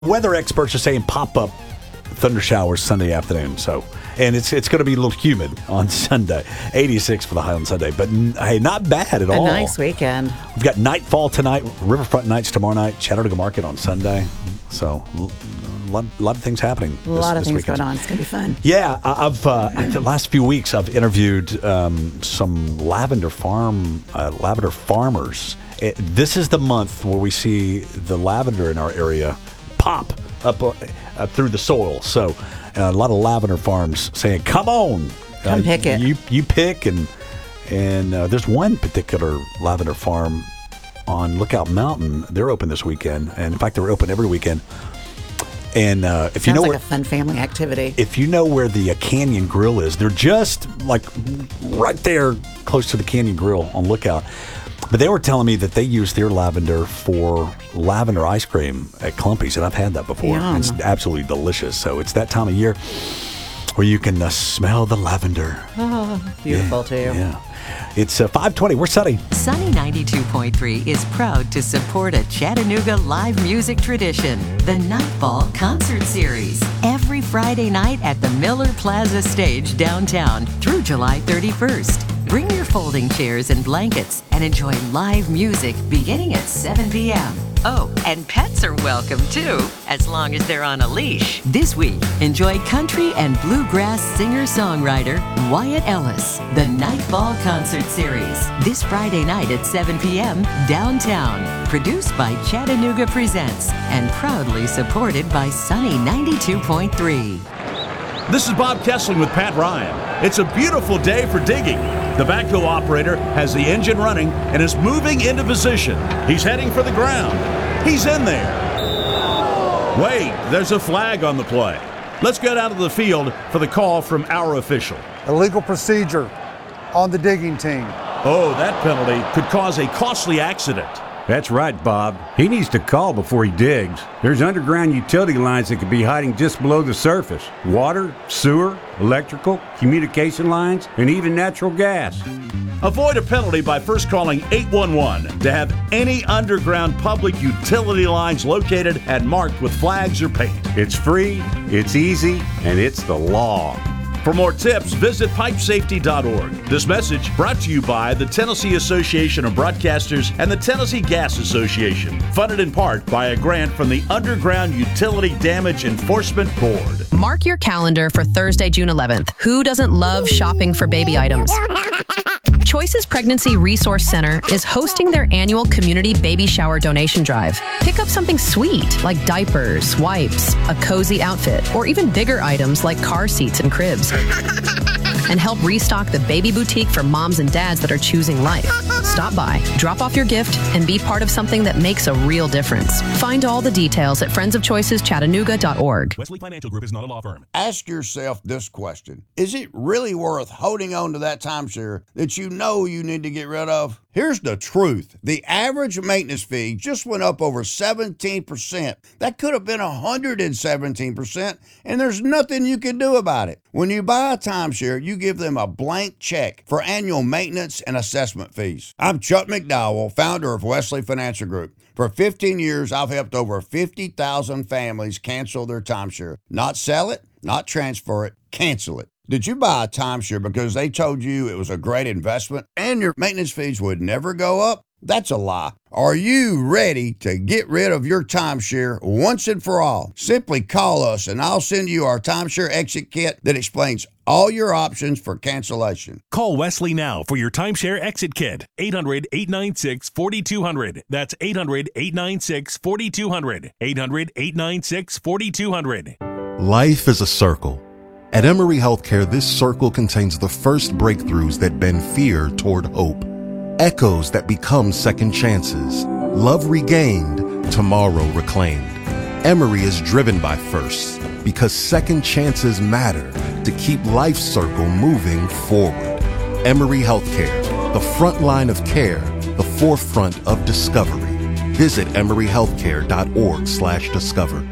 Weather experts are saying pop-up thunder showers Sunday afternoon. So, and it's going to be a little humid on Sunday. 86 for the high on Sunday, but hey, not bad at all. A nice weekend. We've got Nightfall tonight, Riverfront Nights tomorrow night, Chattanooga Market on Sunday. So, a lot of things happening. A lot of things weekend. going on. It's going to be fun. Yeah, I've the last few weeks I've interviewed some lavender farmers. This is the month where we see the lavender in our area pop up through the soil. So a lot of lavender farms saying, "Come on, come pick it." You pick, and there's one particular lavender farm on Lookout Mountain. They're open this weekend, and in fact, they're open every weekend. And if you know like a fun family activity. If you know where the Canyon Grill is, they're just like right there, close to the Canyon Grill on Lookout. But they were telling me that they use their lavender for lavender ice cream at Clumpy's, and I've had that before. Yum. It's absolutely delicious. So it's that time of year where you can smell the lavender. Oh, beautiful too. Yeah. It's 5:20. We're Sunny. Sunny 92.3 is proud to support a Chattanooga live music tradition, the Nightfall Concert Series. Every Friday night at the Miller Plaza Stage downtown through July 31st. Bring your folding chairs and blankets and enjoy live music beginning at 7 p.m. Oh, and pets are welcome too, as long as they're on a leash. This week, enjoy country and bluegrass singer-songwriter Wyatt Ellis, the Nightfall Concert Series. This Friday night at 7 p.m. downtown. Produced by Chattanooga Presents and proudly supported by Sunny 92.3. This is Bob Kessling with Pat Ryan. It's a beautiful day for digging. The backhoe operator has the engine running and is moving into position. He's heading for the ground. He's in there. Wait, there's a flag on the play. Let's go down to the field for the call from our official. Illegal procedure on the digging team. Oh, that penalty could cause a costly accident. That's right, Bob. He needs to call before he digs. There's underground utility lines that could be hiding just below the surface. Water, sewer, electrical, communication lines, and even natural gas. Avoid a penalty by first calling 811 to have any underground public utility lines located and marked with flags or paint. It's free, it's easy, and it's the law. For more tips, visit pipesafety.org. This message brought to you by the Tennessee Association of Broadcasters and the Tennessee Gas Association, funded in part by a grant from the Underground Utility Damage Enforcement Board. Mark your calendar for Thursday, June 11th. Who doesn't love shopping for baby items? Choices Pregnancy Resource Center is hosting their annual community baby shower donation drive. Pick up something sweet like diapers, wipes, a cozy outfit, or even bigger items like car seats and cribs. And help restock the baby boutique for moms and dads that are choosing life. Stop by, drop off your gift, and be part of something that makes a real difference. Find all the details at friendsofchoiceschattanooga.org. Wesley Financial Group is not a law firm. Ask yourself this question. Is it really worth holding on to that timeshare that you know you need to get rid of? Here's the truth. The average maintenance fee just went up over 17%. That could have been 117%, and there's nothing you can do about it. When you buy a timeshare, you give them a blank check for annual maintenance and assessment fees. I'm Chuck McDowell, founder of Wesley Financial Group. For 15 years, I've helped over 50,000 families cancel their timeshare. Not sell it, not transfer it, cancel it. Did you buy a timeshare because they told you it was a great investment and your maintenance fees would never go up? That's a lie. Are you ready to get rid of your timeshare once and for all? Simply call us and I'll send you our timeshare exit kit that explains all your options for cancellation. Call Wesley now for your timeshare exit kit. 800-896-4200. That's 800-896-4200. 800-896-4200. Life is a circle. At Emory Healthcare, this circle contains the first breakthroughs that bend fear toward hope. Echoes that become second chances. Love regained, tomorrow reclaimed. Emory is driven by firsts because second chances matter to keep life's circle moving forward. Emory Healthcare, the front line of care, the forefront of discovery. Visit emoryhealthcare.org/discover.